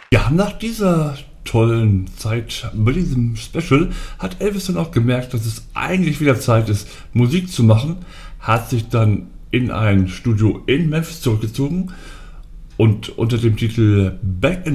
Ja, nach dieser tollen Zeit bei diesem Special hat Elvis dann auch gemerkt, dass es eigentlich wieder Zeit ist, Musik zu machen, hat sich dann in ein Studio in Memphis zurückgezogen und unter dem Titel Back